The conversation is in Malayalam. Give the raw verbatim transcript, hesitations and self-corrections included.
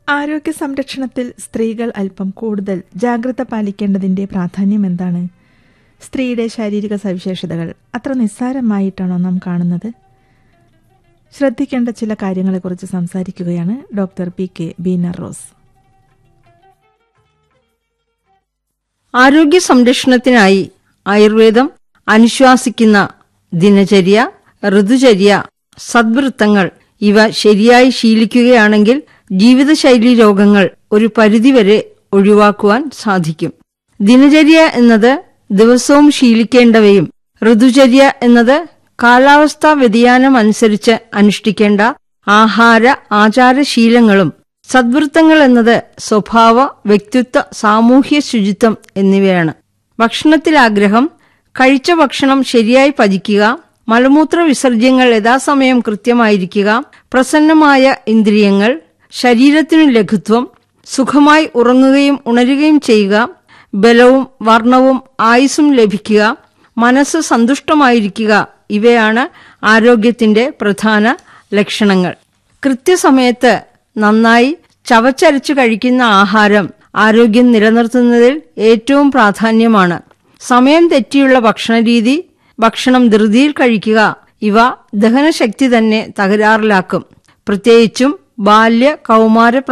ആരോഗ്യ സംരക്ഷണത്തിൽ സ്ത്രീകൾ അല്പം കൂടുതൽ ജാഗ്രത പാലിക്കേണ്ടതിന്റെ പ്രാധാന്യം എന്താണ്? സ്ത്രീയുടെ ശാരീരിക സവിശേഷതകൾ അത്ര നിസ്സാരമായിട്ടാണോ നാം കാണുന്നത്? ശ്രദ്ധിക്കേണ്ട ചില കാര്യങ്ങളെക്കുറിച്ച് സംസാരിക്കുകയാണ് doctor P K Beena rose. ആരോഗ്യ സംരക്ഷണത്തിനായി ആയുർവേദം അനുശാസിക്കുന്ന ദിനചര്യ, ഋതുചര്യ, സദ്വൃത്തങ്ങൾ ഇവ ശരിയായി ശീലിക്കുകയാണെങ്കിൽ ജീവിതശൈലി രോഗങ്ങൾ ഒരു പരിധിവരെ ഒഴിവാക്കുവാൻ സാധിക്കും. ദിനചര്യ എന്നത് ദിവസവും ശീലിക്കേണ്ടവയും ഋതുചര്യ എന്നത് കാലാവസ്ഥാ വ്യതിയാനം അനുസരിച്ച് അനുഷ്ഠിക്കേണ്ട ആഹാര ആചാരശീലങ്ങളും, സദ്വൃത്തങ്ങൾ എന്നത് സ്വഭാവ, വ്യക്തിത്വ, സാമൂഹ്യ ശുചിത്വം എന്നിവയാണ്. ഭക്ഷണത്തിലാഗ്രഹം, കഴിച്ച ഭക്ഷണം ശരിയായി പചിക്കുക, മലമൂത്ര വിസർജ്യങ്ങൾ യഥാസമയം കൃത്യമായിരിക്കുക, പ്രസന്നമായ ഇന്ദ്രിയങ്ങൾ, ശരീരത്തിനു ലഘുത്വം, സുഖമായി ഉറങ്ങുകയും ഉണരുകയും ചെയ്യുക, ബലവും വർണ്ണവും ആയുസ്സും ലഭിക്കുക, മനസ്സ് സന്തുഷ്ടമായിരിക്കുക ഇവയാണ് ആരോഗ്യത്തിന്റെ പ്രധാന ലക്ഷണങ്ങൾ. കൃത്യസമയത്ത് നന്നായി ചവച്ചരച്ചു കഴിക്കുന്ന ആഹാരം ആരോഗ്യം നിലനിർത്തുന്നതിൽ ഏറ്റവും പ്രാധാന്യമാണ്. സമയം തെറ്റിയുള്ള ഭക്ഷണരീതി, ഭക്ഷണം ധൃതിയിൽ കഴിക്കുക ഇവ ദഹനശക്തി തന്നെ തകരാറിലാക്കും. പ്രത്യേകിച്ചും ബാല്യ കൗമാര